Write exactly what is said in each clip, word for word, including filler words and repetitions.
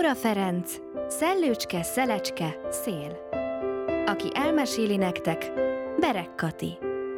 Móra Ferenc, Szellőcske, Szelecske, Szél. Aki elmeséli nektek, Berek Kati.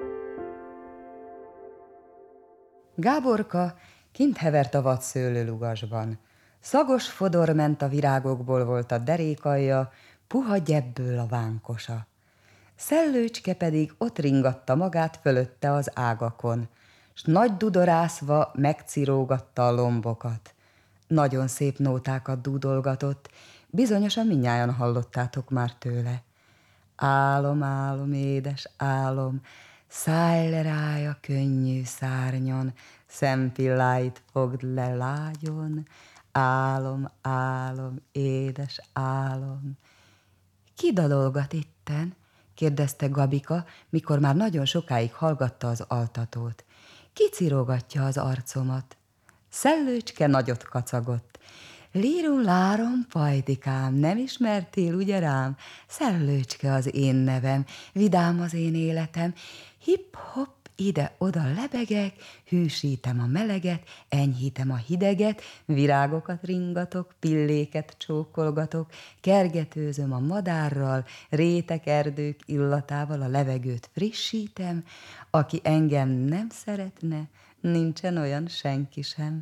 Gáborka kint hevert a vadszőlőlugasban. Szagos fodor ment a virágokból, volt a derékalja, puha gyebből a vánkosa. Szellőcske pedig ott ringatta magát fölötte az ágakon, s nagy dudorászva megcirógatta a lombokat. Nagyon szép nótákat dúdolgatott, bizonyosan mindnyájan hallottátok már tőle. Álom, álom, édes álom, szállj le rája könnyű szárnyon, szempilláit fogd le lágyon, álom, álom, édes álom. Ki dadolgat itten? Kérdezte Gabika, mikor már nagyon sokáig hallgatta az altatót. Ki cirogatja az arcomat? Szellőcske nagyot kacagott. Lírum, lárom, pajdikám, nem ismertél, ugye rám? Szellőcske az én nevem, vidám az én életem. Hip-hop, ide-oda lebegek, hűsítem a meleget, enyhítem a hideget, virágokat ringatok, pilléket csókolgatok, kergetőzöm a madárral, rétek erdők illatával a levegőt frissítem. Aki engem nem szeretne, nincsen olyan senki sem.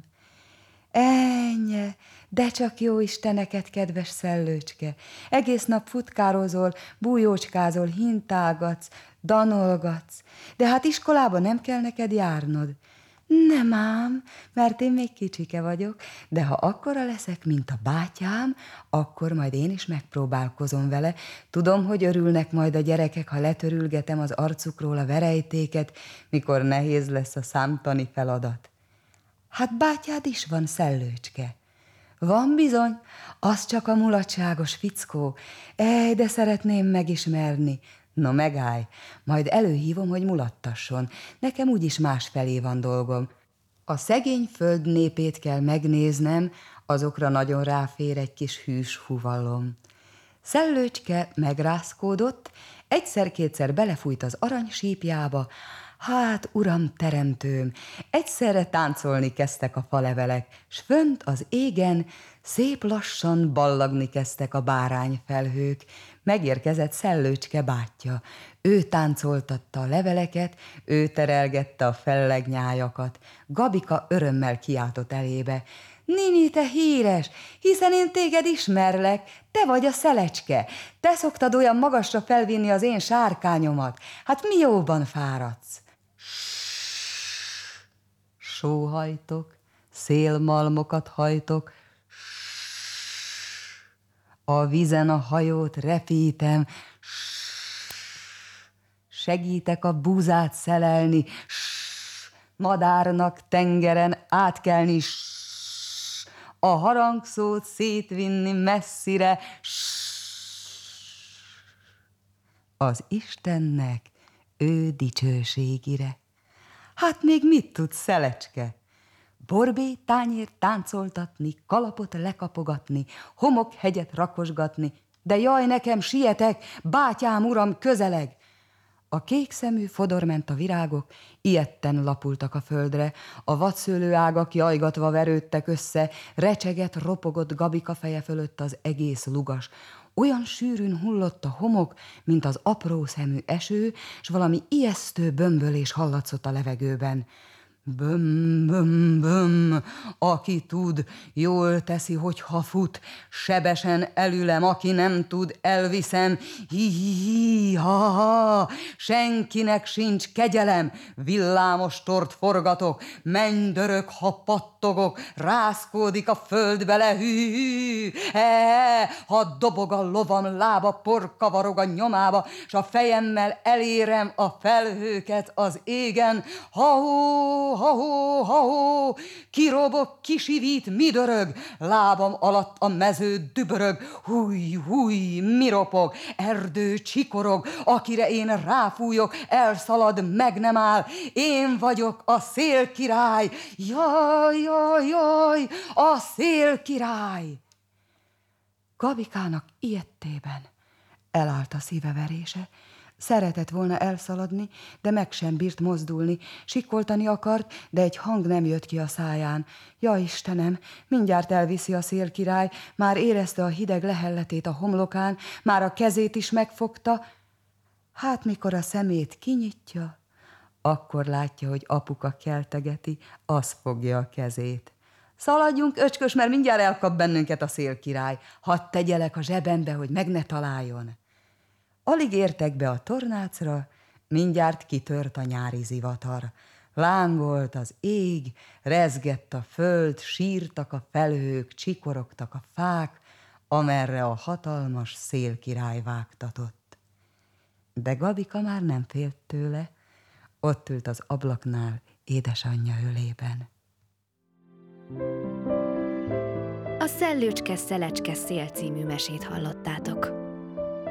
Ennyi, de csak jó isteneket, kedves Szellőcske, egész nap futkározol, bújócskázol, hintálgatsz, danolgatsz, de hát iskolába nem kell neked járnod. Nem ám, mert én még kicsike vagyok, de ha akkora leszek, mint a bátyám, akkor majd én is megpróbálkozom vele. Tudom, hogy örülnek majd a gyerekek, ha letörülgetem az arcukról a verejtéket, mikor nehéz lesz a számtani feladat. Hát bátyád is van, Szellőcske. Van bizony, az csak a mulatságos fickó. Ej, de szeretném megismerni. No megállj, majd előhívom, hogy mulattasson. Nekem úgyis másfelé van dolgom. A szegény föld népét kell megnéznem, azokra nagyon ráfér egy kis hűs húvallom. Szellőcske megrázkódott, egyszer-kétszer belefújt az aranysípjába. Hát, uram teremtőm, egyszerre táncolni kezdtek a falevelek, s fönt az égen szép lassan ballagni kezdtek a bárányfelhők. Megérkezett Szellőcske bátyja. Ő táncoltatta a leveleket, ő terelgette a fellegnyájakat. Gabika örömmel kiáltott elébe. Nini, te híres, hiszen én téged ismerlek, te vagy a Szelecske. Te szoktad olyan magasra felvinni az én sárkányomat. Hát mi jóban fáradsz? Sóhajtok, szélmalmokat hajtok, a vízen a hajót repítem, segítek a búzát szelelni, madárnak tengeren átkelni, a harangszót szétvinni messzire, az Istennek ő dicsőségire. Hát még mit tud Szelecske? Borbé tányért táncoltatni, kalapot lekapogatni, homokhegyet rakosgatni, de jaj, nekem sietek, bátyám, uram, közeleg! A kékszemű fodor ment a virágok, ijedten lapultak a földre, a vadszőlőágak jajgatva verődtek össze, recsegett, ropogott Gabika feje fölött az egész lugas. Olyan sűrűn hullott a homok, mint az apró szemű eső, s valami ijesztő bömbölés hallatszott a levegőben. Böm, böm, böm, aki tud, jól teszi, hogyha fut, sebesen elülem, aki nem tud, elviszem, hi-hi-hi, ha-ha, senkinek sincs kegyelem, villámos tort forgatok, mennydörög, ha pattogok, rázkódik a földbe le, hű-hű, he-he, ha dobog a lovam lába, porkavarog a nyomába, s a fejemmel elérem a felhőket az égen, ha-hó, ha-hó, ha-hó, kirobog, kisivít, mi dörög, lábam alatt a mező dübörög, húj, húj, mi ropog, erdő csikorog, akire én ráfújok, elszalad, meg nem áll, én vagyok a szélkirály, jaj, jaj, jaj, a szélkirály. Gabikának ijedtében elállt a szíveverése, Szeretett volna elszaladni, de meg sem bírt mozdulni. Sikkoltani akart, de egy hang nem jött ki a száján. Ja, Istenem, mindjárt elviszi a szélkirály, már érezte a hideg lehelletét a homlokán, már a kezét is megfogta. Hát mikor a szemét kinyitja, akkor látja, hogy apuka keltegeti, az fogja a kezét. Szaladjunk, öcskös, mert mindjárt elkap bennünket a szélkirály. Hadd tegyelek a zsebembe, hogy meg ne találjon. Alig értek be a tornácra, mindjárt kitört a nyári zivatar. Lángolt az ég, rezgett a föld, sírtak a felhők, csikorogtak a fák, amerre a hatalmas szélkirály vágtatott. De Gabika már nem félt tőle, ott ült az ablaknál édesanyja ölében. A Szellőcske, Szelecske, Szél című mesét hallottátok.